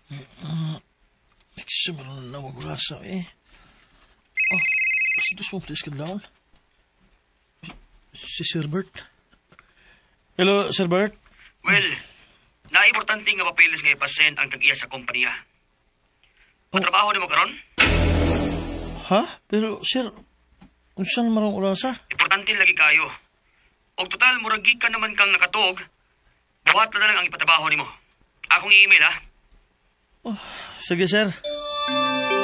Nagsimulan na magulasa eh. Sintos mo please ka down? Si Sir Bert. Hello, Sir Bert? Well, naimportante nga papeles nga ipasen ang tag-iya sa kompanya. Patrabaho ni mo karon? Ha? Pero, Sir, kung saan marang ulasa? Importante lagi kayo. Og total, muragi ka naman kang nakatog, buhat na lang ang ipatrabaho ni mo. Akong i-email, ha? Sige, Sir.